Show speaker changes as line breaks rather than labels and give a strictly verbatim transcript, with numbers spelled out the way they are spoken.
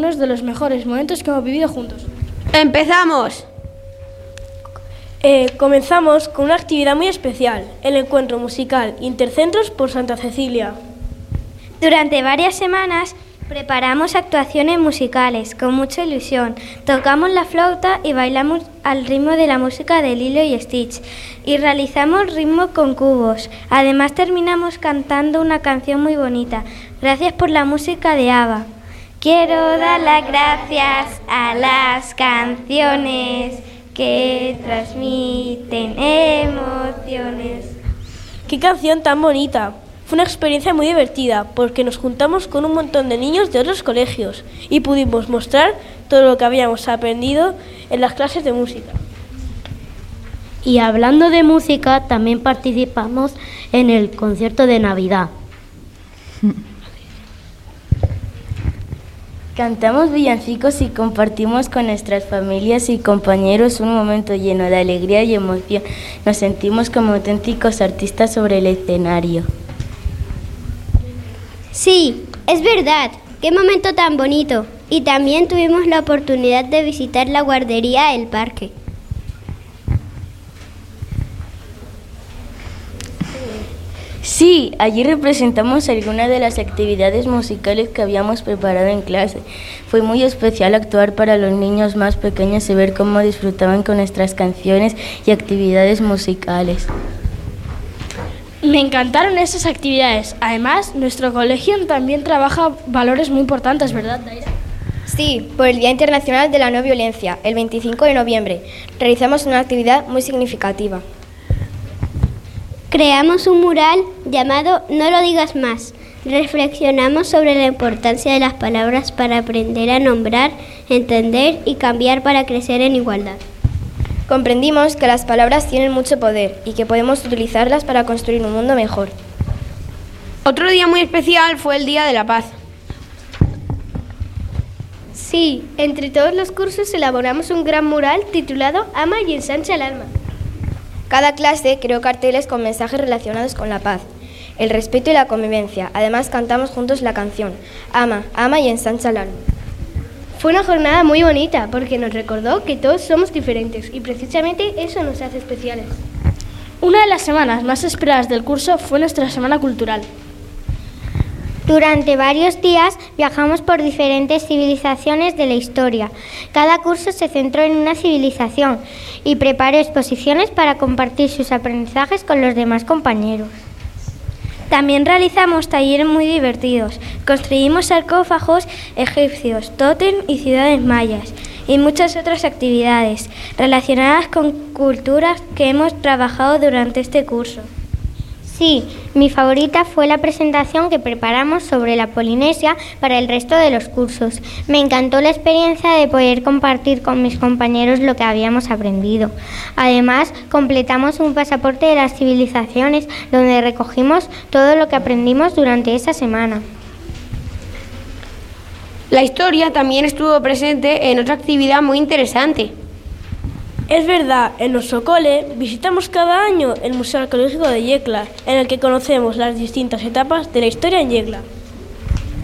algunos de los mejores momentos que hemos vivido juntos.
¡Empezamos!
Eh, comenzamos con una actividad muy especial, el encuentro musical Intercentros por Santa Cecilia.
Durante varias semanas preparamos actuaciones musicales con mucha ilusión. Tocamos la flauta y bailamos al ritmo de la música de Lilo y Stitch y realizamos ritmo con cubos. Además terminamos cantando una canción muy bonita. Gracias por la música de ABBA. Quiero dar las gracias a las canciones que transmiten emociones.
¡Qué canción tan bonita! Fue una experiencia muy divertida porque nos juntamos con un montón de niños de otros colegios y pudimos mostrar todo lo que habíamos aprendido en las clases de música.
Y hablando de música, también participamos en el concierto de Navidad.
Cantamos villancicos y compartimos con nuestras familias y compañeros un momento lleno de alegría y emoción. Nos sentimos como auténticos artistas sobre el escenario.
Sí, es verdad. Qué momento tan bonito. Y también tuvimos la oportunidad de visitar la guardería El Parque.
Sí, allí representamos algunas de las actividades musicales que habíamos preparado en clase. Fue muy especial actuar para los niños más pequeños y ver cómo disfrutaban con nuestras canciones y actividades musicales.
Me encantaron esas actividades. Además, nuestro colegio también trabaja valores muy importantes, ¿verdad, Daira?
Sí, por el Día Internacional de la No Violencia, el veinticinco de noviembre, realizamos una actividad muy significativa.
Creamos un mural llamado No lo digas más. Reflexionamos sobre la importancia de las palabras para aprender a nombrar, entender y cambiar para crecer en igualdad.
Comprendimos que las palabras tienen mucho poder y que podemos utilizarlas para construir un mundo mejor.
Otro día muy especial fue el Día de la Paz.
Sí, entre todos los cursos elaboramos un gran mural titulado Ama y ensancha el alma.
Cada clase creó carteles con mensajes relacionados con la paz, el respeto y la convivencia. Además cantamos juntos la canción Ama, ama y ensancha el alma.
Fue una jornada muy bonita porque nos recordó que todos somos diferentes y precisamente eso nos hace especiales.
Una de las semanas más esperadas del curso fue nuestra semana cultural.
Durante varios días viajamos por diferentes civilizaciones de la historia. Cada curso se centró en una civilización y preparó exposiciones para compartir sus aprendizajes con los demás compañeros. También realizamos talleres muy divertidos. Construimos sarcófagos egipcios, tótem y ciudades mayas y muchas otras actividades relacionadas con culturas que hemos trabajado durante este curso. Sí, mi favorita fue la presentación que preparamos sobre la Polinesia para el resto de los cursos. Me encantó la experiencia de poder compartir con mis compañeros lo que habíamos aprendido. Además, completamos un pasaporte de las civilizaciones donde recogimos todo lo que aprendimos durante esa semana.
La historia también estuvo presente en otra actividad muy interesante.
Es verdad, en nuestro cole visitamos cada año el Museo Arqueológico de Yecla, en el que conocemos las distintas etapas de la historia en Yecla.